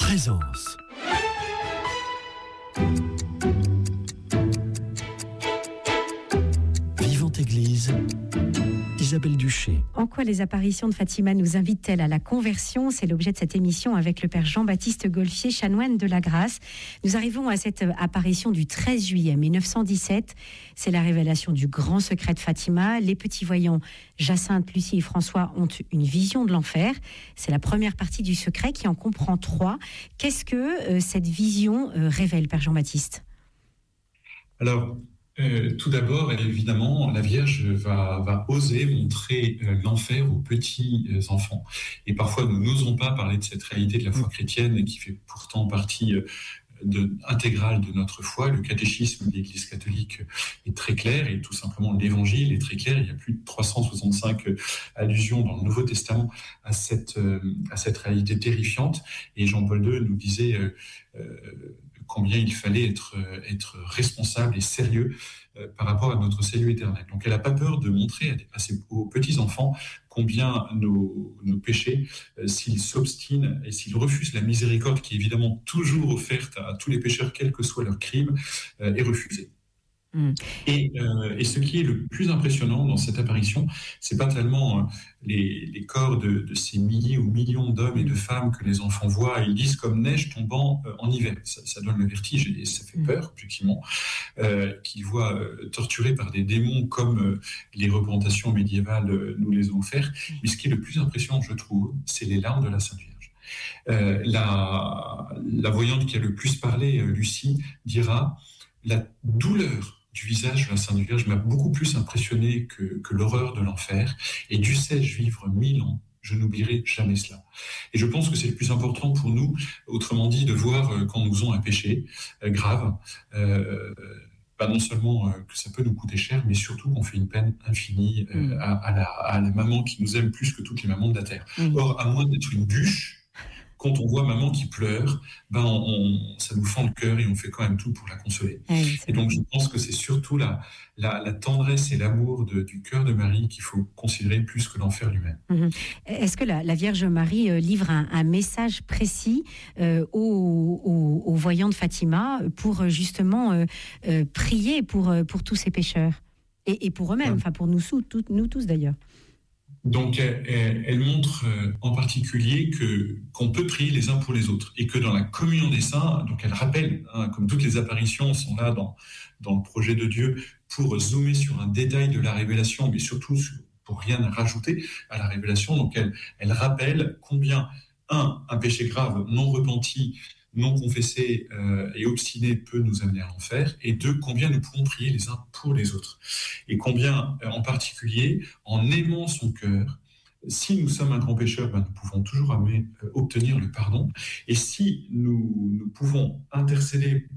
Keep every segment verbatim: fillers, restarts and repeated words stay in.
Présence. Vivante Église, Isabelle Duché. En quoi les apparitions de Fatima nous invitent-elles à la conversion ? C'est l'objet de cette émission avec le père Jean-Baptiste Golfier, chanoine de la Grâce. Nous arrivons à cette apparition du treize juillet mille neuf cent dix-sept. C'est la révélation du grand secret de Fatima. Les petits voyants Jacinthe, Lucie et François ont une vision de l'enfer. C'est la première partie du secret qui en comprend trois. Qu'est-ce que euh, cette vision euh, révèle, père Jean-Baptiste ? Alors, Euh, tout d'abord, évidemment, la Vierge va, va oser montrer euh, l'enfer aux petits euh, enfants. Et parfois, nous n'osons pas parler de cette réalité de la foi chrétienne qui fait pourtant partie euh, de, intégrale de notre foi. Le catéchisme de l'Église catholique est très clair et tout simplement l'Évangile est très clair. Il y a plus de trois cent soixante-cinq allusions dans le Nouveau Testament à cette, euh, à cette réalité terrifiante. Et Jean-Paul deux nous disait euh, euh, combien il fallait être, être responsable et sérieux euh, par rapport à notre salut éternel. Donc elle n'a pas peur de montrer à, à ses, aux petits-enfants combien nos, nos péchés, euh, s'ils s'obstinent et s'ils refusent la miséricorde qui est évidemment toujours offerte à, à tous les pécheurs, quel que soit leur crime, euh, est refusée. Mmh. Et, euh, et ce qui est le plus impressionnant dans cette apparition, c'est pas tellement euh, les, les corps de, de ces milliers ou millions d'hommes et de femmes que les enfants voient, ils disent comme neige tombant euh, en hiver. Ça, ça donne le vertige et ça fait peur, objectivement, euh, qu'ils voient euh, torturés par des démons comme euh, les représentations médiévales euh, nous les ont offertes. Mais ce qui est le plus impressionnant, je trouve, c'est les larmes de la Sainte Vierge. Euh, la, la voyante qui a le plus parlé, euh, Lucie, dira la douleur du visage de la Sainte Vierge m'a beaucoup plus impressionné que, que l'horreur de l'enfer. Et dussé-je vivre mille ans, je n'oublierai jamais cela. Et je pense que c'est le plus important pour nous, autrement dit, de voir euh, quand nous faisons un péché euh, grave, euh, bah non seulement euh, que ça peut nous coûter cher, mais surtout qu'on fait une peine infinie euh, mmh. à, à, la, à la maman qui nous aime plus que toutes les mamans de la terre. Mmh. Or, à moins d'être une bûche, quand on voit maman qui pleure, ben on, on, ça nous fend le cœur et on fait quand même tout pour la consoler. Oui, et donc je pense que c'est surtout la, la, la tendresse et l'amour de, du cœur de Marie qu'il faut considérer plus que l'enfer lui-même. Mmh. Est-ce que la, la Vierge Marie euh, livre un, un message précis euh, aux, aux, aux voyants de Fatima pour euh, justement euh, euh, prier pour, euh, pour tous ces pécheurs et, et pour eux-mêmes, enfin pour nous, tout, nous tous d'ailleurs? Donc, elle, elle montre en particulier que, qu'on peut prier les uns pour les autres et que dans la communion des saints, donc elle rappelle, hein, comme toutes les apparitions sont là dans, dans le projet de Dieu, pour zoomer sur un détail de la révélation, mais surtout pour rien rajouter à la révélation. Donc, elle, elle rappelle combien, un, un péché grave non repenti, non confessé euh, et obstiné peut nous amener à l'enfer, et deux, combien nous pouvons prier les uns pour les autres. Et combien, en particulier, en aimant son cœur, si nous sommes un grand pécheur, ben, nous pouvons toujours amener, euh, obtenir le pardon. Et si nous, nous pouvons intercéder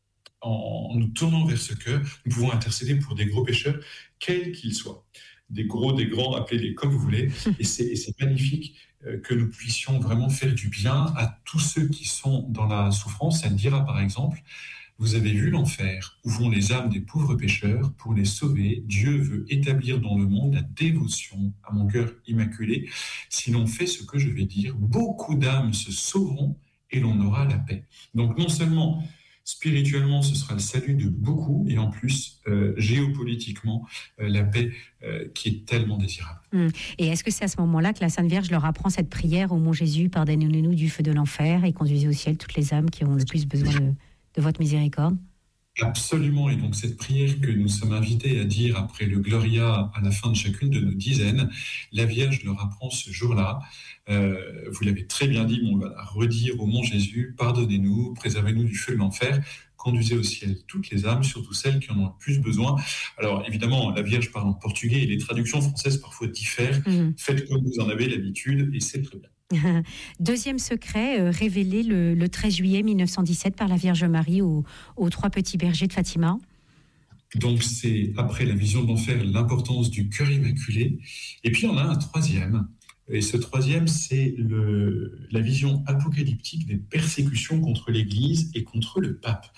en, en nous tournant vers ce cœur, nous pouvons intercéder pour des gros pécheurs, quels qu'ils soient. Des gros, des grands, appelez-les comme vous voulez. Et c'est, et c'est magnifique euh, que nous puissions vraiment faire du bien à tous ceux qui sont dans la souffrance. Elle dira par exemple, vous avez vu l'enfer, où vont les âmes des pauvres pécheurs, pour les sauver, Dieu veut établir dans le monde la dévotion à mon cœur immaculé. Si l'on fait ce que je vais dire, beaucoup d'âmes se sauveront et l'on aura la paix. Donc non seulement spirituellement, ce sera le salut de beaucoup, et en plus, euh, géopolitiquement, euh, la paix euh, qui est tellement désirable. Mmh. Et est-ce que c'est à ce moment-là que la Sainte Vierge leur apprend cette prière au Mont Jésus, pardonnez-nous du feu de l'enfer et conduisez au ciel toutes les âmes qui ont le plus besoin de, de votre miséricorde? Absolument, et donc cette prière que nous sommes invités à dire après le Gloria à la fin de chacune de nos dizaines, la Vierge leur apprend ce jour-là. Euh, vous l'avez très bien dit, mais on va la redire au Mont Jésus, pardonnez-nous, préservez-nous du feu de l'enfer, conduisez au ciel toutes les âmes, surtout celles qui en ont le plus besoin. Alors évidemment, la Vierge parle en portugais et les traductions françaises parfois diffèrent. Mmh. Faites comme vous en avez l'habitude et c'est très bien. Deuxième secret euh, révélé le, le treize juillet mille neuf cent dix-sept par la Vierge Marie aux, aux trois petits bergers de Fatima. Donc c'est, après la vision de l'enfer, l'importance du cœur immaculé. Et puis on a un troisième. Et ce troisième, c'est le, la vision apocalyptique des persécutions contre l'Église et contre le pape.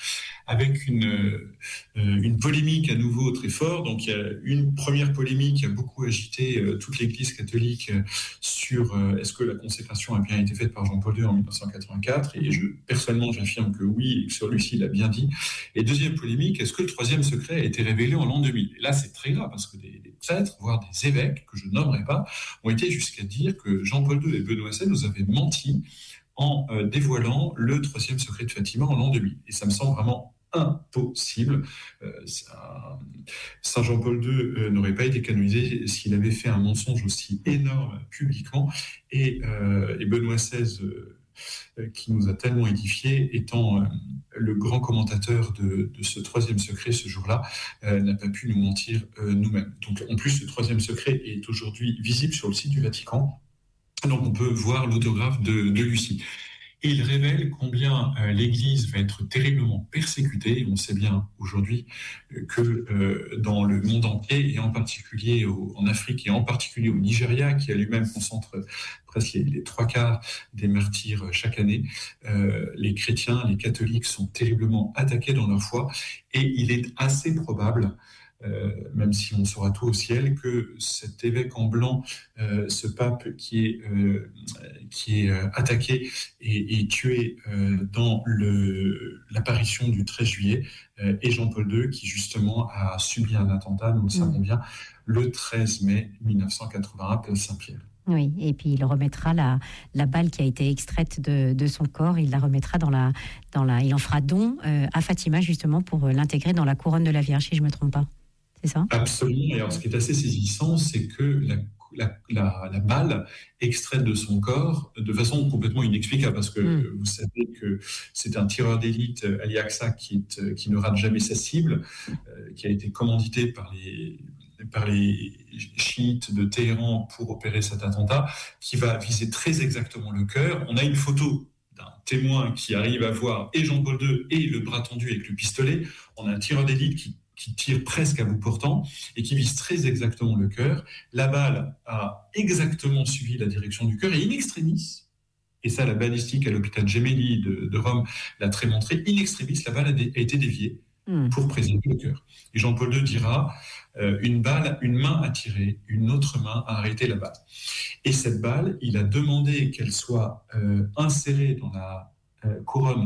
avec une, euh, une polémique à nouveau très forte. Donc il y a une première polémique qui a beaucoup agité euh, toute l'Église catholique euh, sur euh, est-ce que la consécration a bien été faite par Jean-Paul deux en dix-neuf cent quatre-vingt-quatre, et je, personnellement j'affirme que oui, et que sur lui-ci il a bien dit. Et deuxième polémique, est-ce que le troisième secret a été révélé en l'an deux mille? Et là c'est très grave, parce que des, des prêtres, voire des évêques, que je nommerai pas, ont été jusqu'à dire que Jean-Paul deux et Benoît seize nous avaient menti en euh, dévoilant le troisième secret de Fatima en l'an deux mille. Et ça me semble vraiment impossible. Euh, ça, Saint Jean-Paul deux euh, n'aurait pas été canonisé s'il avait fait un mensonge aussi énorme publiquement. Et, euh, et Benoît seize, euh, qui nous a tellement édifiés, étant euh, le grand commentateur de, de ce troisième secret ce jour-là, euh, n'a pas pu nous mentir euh, nous-mêmes. Donc en plus, ce troisième secret est aujourd'hui visible sur le site du Vatican. Donc on peut voir l'autographe de, de Lucie. Et il révèle combien euh, l'Église va être terriblement persécutée. Et on sait bien aujourd'hui euh, que euh, dans le monde entier, et en particulier au, en Afrique, et en particulier au Nigeria, qui a lui-même concentre presque les, les trois quarts des martyrs chaque année, euh, les chrétiens, les catholiques sont terriblement attaqués dans leur foi. Et il est assez probable, Euh, même si on saura tout au ciel, que cet évêque en blanc, euh, ce pape qui est, euh, qui est euh, attaqué et, et tué euh, dans le, l'apparition du treize juillet, euh, est Jean-Paul deux, qui justement a subi un attentat, nous le savons bien, le treize mai dix-neuf cent quatre-vingt-un, place Saint-Pierre. Oui, et puis il remettra la, la balle qui a été extraite de, de son corps, il la remettra dans la... Dans la il en fera don euh, à Fatima, justement, pour l'intégrer dans la couronne de la Vierge, si je ne me trompe pas. C'est ça ? Absolument. Et alors, ce qui est assez saisissant, c'est que la, la, la, la balle extraite de son corps, de façon complètement inexplicable, parce que mm. vous savez que c'est un tireur d'élite, Ali Aqsa, qui, est, qui ne rate jamais sa cible, euh, qui a été commandité par les, par les chiites de Téhéran pour opérer cet attentat, qui va viser très exactement le cœur. On a une photo d'un témoin qui arrive à voir et Jean-Paul deux et le bras tendu avec le pistolet. On a un tireur d'élite qui qui tire presque à bout portant et qui vise très exactement le cœur. La balle a exactement suivi la direction du cœur et in extremis, et ça la balistique à l'hôpital Gemelli de, de Rome l'a très montré, in extremis, la balle a, dé, a été déviée mmh. pour préserver le cœur. Et Jean-Paul deux dira, euh, une balle, une main a tiré, une autre main a arrêté la balle. Et cette balle, il a demandé qu'elle soit euh, insérée dans la euh, couronne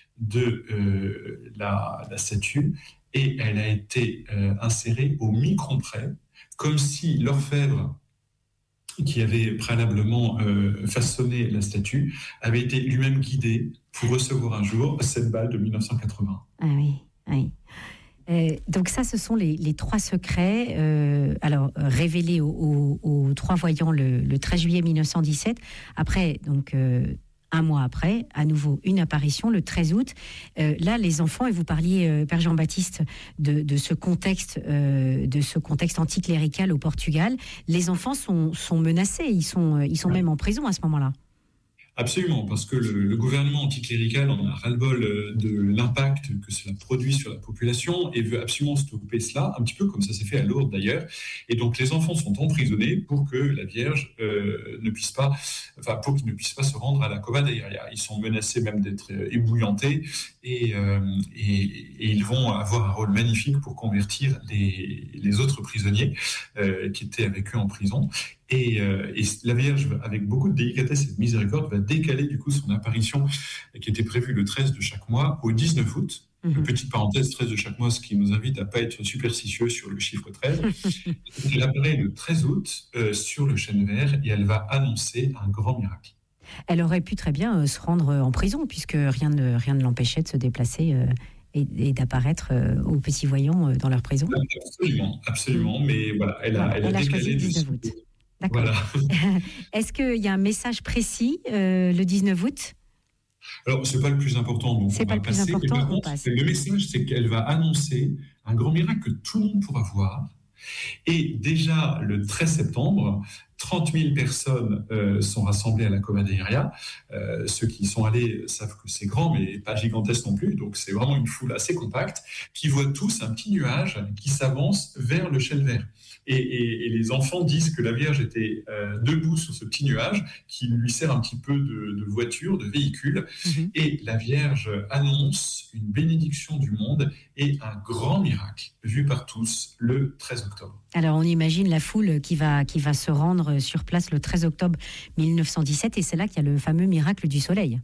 de euh, la, la statue, et elle a été euh, insérée au micron près, comme si l'orfèvre qui avait préalablement euh, façonné la statue avait été lui-même guidé pour recevoir un jour cette balle de dix-neuf cent quatre-vingts. Ah oui, oui. Euh, donc ça, ce sont les, les trois secrets euh, alors, révélés aux, aux, aux trois voyants le, le treize juillet dix-neuf cent dix-sept. Après, donc... Euh, Un mois après, à nouveau, une apparition, le treize août. Euh, là, les enfants, et vous parliez, euh, Père Jean-Baptiste, de, de ce contexte, euh, de ce contexte anticlérical au Portugal. Les enfants sont, sont menacés, ils sont, ils sont même en prison à ce moment-là. Absolument, parce que le, le gouvernement anticlérical en a ras-le-bol de l'impact que cela produit sur la population et veut absolument stopper cela, un petit peu comme ça s'est fait à Lourdes d'ailleurs. Et donc les enfants sont emprisonnés pour que la Vierge euh, ne puisse pas, enfin pour qu'ils ne puissent pas se rendre à la Cova d'Airia. Ils sont menacés même d'être ébouillantés et, euh, et, et ils vont avoir un rôle magnifique pour convertir les, les autres prisonniers euh, qui étaient avec eux en prison. Et, euh, et la Vierge, avec beaucoup de délicatesse et de miséricorde, va décaler du coup son apparition qui était prévue le treize de chaque mois au dix-neuf août. Mmh. Petite parenthèse, treize de chaque mois, ce qui nous invite à ne pas être superstitieux sur le chiffre treize. Elle apparaît le treize août euh, sur le chêne vert et elle va annoncer un grand miracle. Elle aurait pu très bien euh, se rendre en prison puisque rien ne, rien ne l'empêchait de se déplacer euh... Et, et d'apparaître euh, aux petits voyants euh, dans leur prison. Absolument, absolument. Mmh. Mais voilà, elle a, elle elle a, a décalé choisi le dix-neuf août. D'accord. Voilà. Est-ce qu'il y a un message précis euh, le dix-neuf août ? Alors, ce n'est pas le plus important. Donc c'est on pas va le plus passer. important, par on contre, passe. Le message, c'est qu'elle va annoncer un grand miracle que tout le monde pourra voir. Et déjà, le treize septembre, trente mille personnes euh, sont rassemblées à la Cova de Iria. Euh, ceux qui y sont allés savent que c'est grand, mais pas gigantesque non plus. Donc, c'est vraiment une foule assez compacte qui voit tous un petit nuage qui s'avance vers le chêne vert. Et, et, et les enfants disent que la Vierge était euh, debout sur ce petit nuage qui lui sert un petit peu de, de voiture, de véhicule. Mmh. Et la Vierge annonce une bénédiction du monde et un grand miracle vu par tous le treize octobre. Alors on imagine la foule qui va, qui va se rendre sur place le treize octobre mille neuf cent dix-sept et c'est là qu'il y a le fameux miracle du soleil.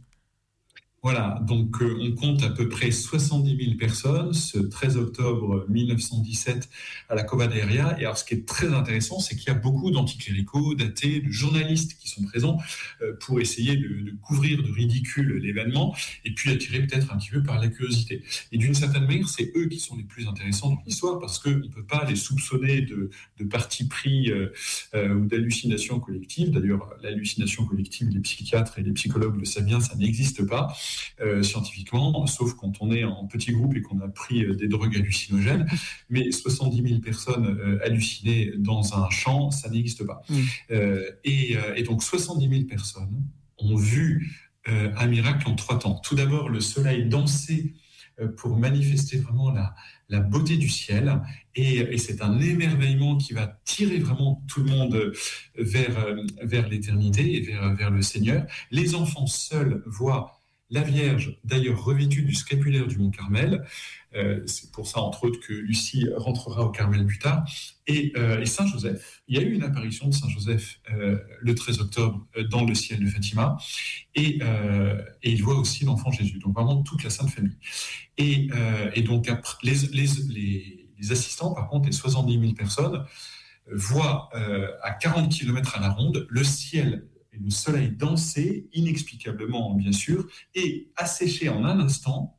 Voilà, donc euh, on compte à peu près soixante-dix mille personnes ce treize octobre mille neuf cent dix-sept à la Cova de Iria. Et alors ce qui est très intéressant, c'est qu'il y a beaucoup d'anticléricaux, d'athées, de journalistes qui sont présents euh, pour essayer de, de couvrir de ridicule l'événement et puis attirer peut-être un petit peu par la curiosité. Et d'une certaine manière, c'est eux qui sont les plus intéressants dans l'histoire parce qu'on ne peut pas les soupçonner de, de parti pris euh, euh, ou d'hallucination collective. D'ailleurs, l'hallucination collective, les psychiatres et les psychologues le savent bien, ça n'existe pas. Euh, scientifiquement, sauf quand on est en petit groupe et qu'on a pris euh, des drogues hallucinogènes. Mais soixante-dix mille personnes euh, hallucinées dans un champ, ça n'existe pas. Mmh. Euh, et, euh, et donc soixante-dix mille personnes ont vu euh, un miracle en trois temps. Tout d'abord, le soleil danser euh, pour manifester vraiment la, la beauté du ciel. Et, et c'est un émerveillement qui va tirer vraiment tout le monde vers, euh, vers l'éternité et vers, vers le Seigneur. Les enfants seuls voient la Vierge, d'ailleurs revêtue du scapulaire du Mont Carmel. Euh, c'est pour ça, entre autres, que Lucie rentrera au Carmel plus tard. Et, euh, et Saint Joseph, il y a eu une apparition de Saint Joseph euh, le treize octobre euh, dans le ciel de Fatima. Et, euh, et il voit aussi l'enfant Jésus, donc vraiment toute la Sainte Famille. Et, euh, et donc, après, les, les, les, les assistants, par contre, les soixante-dix mille personnes, voient euh, à quarante kilomètres à la ronde le ciel et le soleil danser inexplicablement, bien sûr, et assécher en un instant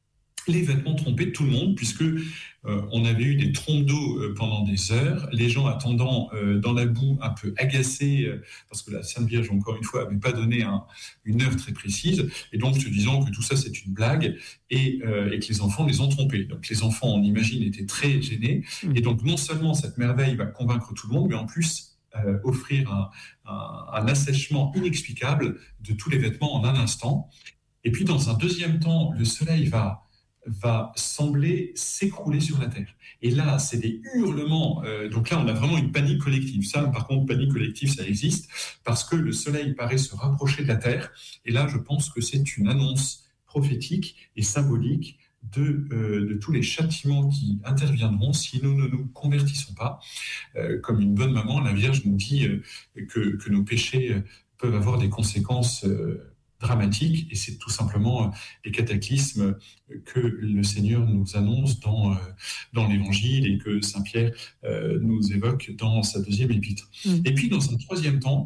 les vêtements trompés de tout le monde, puisque euh, on avait eu des trompes d'eau euh, pendant des heures, les gens attendant euh, dans la boue un peu agacés, euh, parce que la Sainte Vierge, encore une fois, n'avait pas donné un, une heure très précise, et donc se disant que tout ça c'est une blague, et, euh, et que les enfants les ont trompés. Donc les enfants, on imagine, étaient très gênés, et donc non seulement cette merveille va convaincre tout le monde, mais en plus Euh, offrir un, un, un assèchement inexplicable de tous les vêtements en un instant. Et puis, dans un deuxième temps, le soleil va, va sembler s'écrouler sur la Terre. Et là, c'est des hurlements. Euh, donc là, on a vraiment une panique collective. Ça, par contre, panique collective, ça existe, parce que le soleil paraît se rapprocher de la Terre. Et là, je pense que c'est une annonce prophétique et symbolique De, euh, de tous les châtiments qui interviendront si nous ne nous convertissons pas. Euh, comme une bonne maman, la Vierge nous dit euh, que, que nos péchés peuvent avoir des conséquences euh, dramatiques, et c'est tout simplement euh, les cataclysmes que le Seigneur nous annonce dans, euh, dans l'Évangile et que Saint Pierre euh, nous évoque dans sa deuxième épître. Mmh. Et puis, dans un troisième temps,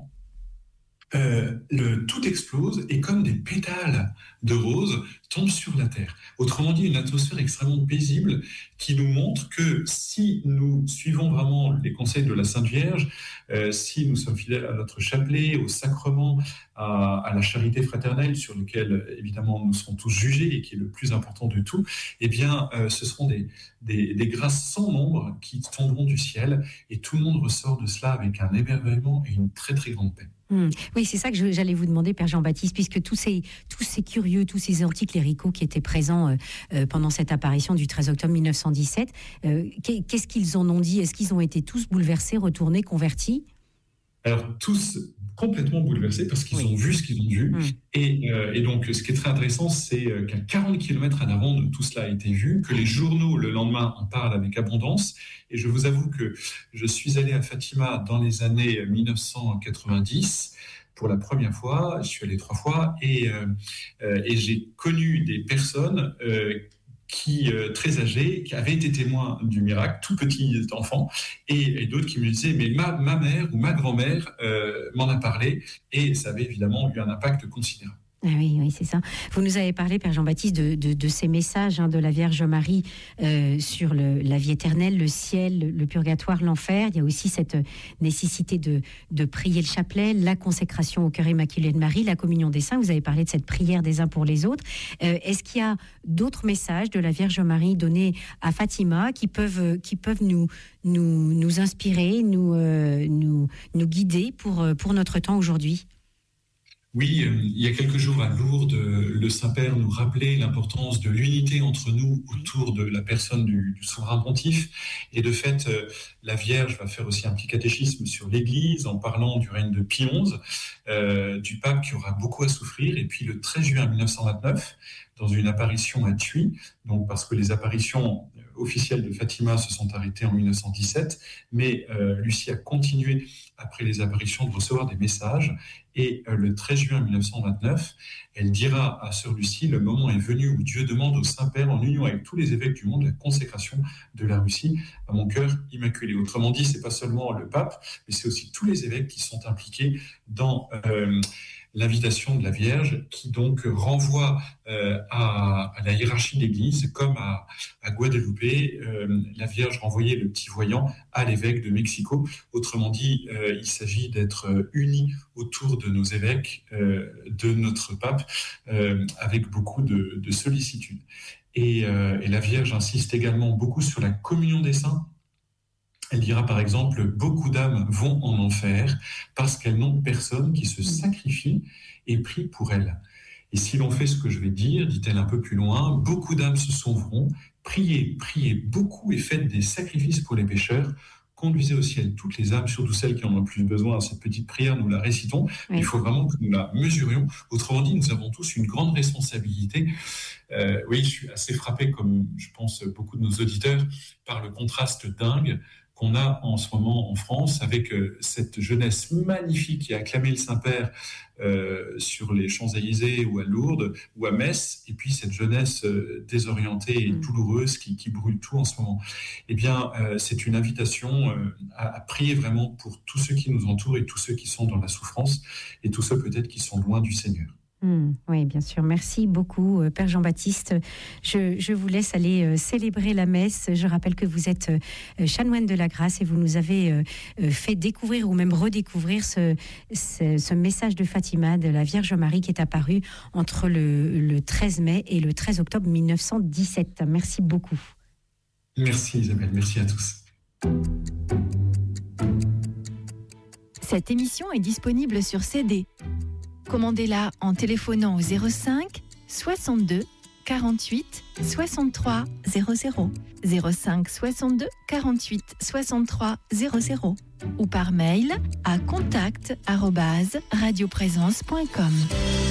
Euh, le, tout explose et comme des pétales de rose tombent sur la terre. Autrement dit, une atmosphère extrêmement paisible qui nous montre que si nous suivons vraiment les conseils de la Sainte Vierge, euh, si nous sommes fidèles à notre chapelet, au sacrement, à, à la charité fraternelle sur lequel évidemment nous serons tous jugés et qui est le plus important de tout, eh bien euh, ce seront des, des, des grâces sans nombre qui tomberont du ciel et tout le monde ressort de cela avec un émerveillement et une très très grande paix. Mmh. Oui, c'est ça que je, j'allais vous demander, Père Jean-Baptiste, puisque tous ces, tous ces curieux, tous ces anticléricaux qui étaient présents euh, euh, pendant cette apparition du treize octobre mille neuf cent dix-sept, euh, qu'est-ce qu'ils en ont dit ? Est-ce qu'ils ont été tous bouleversés, retournés, convertis ? Alors, tous complètement bouleversés parce qu'ils oui. ont vu ce qu'ils ont vu. Mmh. Et, euh, et donc, ce qui est très intéressant, c'est qu'à quarante kilomètres à la ronde, tout cela a été vu, que les journaux, le lendemain, en parlent avec abondance. Et je vous avoue que je suis allé à Fatima dans les années mille neuf cent quatre-vingt-dix pour la première fois. Je suis allé trois fois et, euh, euh, et j'ai connu des personnes euh, qui, euh, très âgés, qui avaient été témoins du miracle, tout petits enfants, et, et d'autres qui me disaient, mais ma, ma mère ou ma grand-mère euh, m'en a parlé, et ça avait évidemment eu un impact considérable. Ah oui, oui, c'est ça. Vous nous avez parlé, Père Jean-Baptiste, de, de, de ces messages hein, de la Vierge Marie euh, sur le, la vie éternelle, le ciel, le purgatoire, l'enfer. Il y a aussi cette nécessité de, de prier le chapelet, la consécration au cœur immaculé de Marie, la communion des saints. Vous avez parlé de cette prière des uns pour les autres. Euh, est-ce qu'il y a d'autres messages de la Vierge Marie donnés à Fatima qui peuvent, qui peuvent nous, nous, nous inspirer, nous, euh, nous, nous guider pour, pour notre temps aujourd'hui ? Oui, il y a quelques jours à Lourdes, le Saint-Père nous rappelait l'importance de l'unité entre nous autour de la personne du, du souverain pontife. Et de fait, la Vierge va faire aussi un petit catéchisme sur l'Église en parlant du règne de Pie onze, euh, du pape qui aura beaucoup à souffrir. Et puis le treize juin mille neuf cent vingt-neuf, dans une apparition à Tuy, donc parce que les apparitions officielles de Fatima se sont arrêtées en mille neuf cent dix-sept, mais euh, Lucie a continué après les apparitions de recevoir des messages. Et euh, le treize juin mille neuf cent vingt-neuf, elle dira à sœur Lucie: le moment est venu où Dieu demande au Saint-Père, en union avec tous les évêques du monde, la consécration de la Russie à mon cœur immaculé. Autrement dit, c'est pas seulement le pape, mais c'est aussi tous les évêques qui sont impliqués dans euh, l'invitation de la Vierge, qui donc renvoie euh, à, à la hiérarchie de l'Église, comme à, à Guadeloupe, euh, la Vierge renvoyait le petit voyant à l'évêque de Mexico. Autrement dit, euh, il s'agit d'être unis autour de nos évêques, euh, de notre pape, euh, avec beaucoup de, de sollicitude. Et, euh, et la Vierge insiste également beaucoup sur la communion des saints. Elle dira par exemple: beaucoup d'âmes vont en enfer parce qu'elles n'ont personne qui se sacrifie et prie pour elles. Et si l'on fait ce que je vais dire, dit-elle un peu plus loin, beaucoup d'âmes se sauveront. Priez, priez beaucoup et faites des sacrifices pour les pécheurs. Conduisez au ciel toutes les âmes, surtout celles qui en ont le plus besoin. Cette petite prière, nous la récitons. Oui. Il faut vraiment que nous la mesurions. Autrement dit, nous avons tous une grande responsabilité. Euh, oui, je suis assez frappé, comme je pense beaucoup de nos auditeurs, par le contraste dingue qu'on a en ce moment en France avec euh, cette jeunesse magnifique qui a acclamé le Saint-Père euh, sur les Champs-Élysées ou à Lourdes ou à Metz, et puis cette jeunesse euh, désorientée et douloureuse qui, qui brûle tout en ce moment. Eh bien, euh, c'est une invitation euh, à, à prier vraiment pour tous ceux qui nous entourent et tous ceux qui sont dans la souffrance et tous ceux peut-être qui sont loin du Seigneur. Mmh, oui, bien sûr. Merci beaucoup, euh, Père Jean-Baptiste. Je, je vous laisse aller euh, célébrer la messe. Je rappelle que vous êtes euh, chanoine de la grâce et vous nous avez euh, euh, fait découvrir ou même redécouvrir ce, ce, ce message de Fatima, de la Vierge Marie, qui est apparu entre le, le treize mai et le treize octobre mille neuf cent dix-sept. Merci beaucoup. Merci Isabelle, merci à tous. Cette émission est disponible sur C D. Commandez-la en téléphonant au zéro cinq soixante-deux quarante-huit soixante-trois zéro zéro, zéro cinq soixante-deux quarante-huit soixante-trois zéro zéro ou par mail à contact arobase radioprésence point com.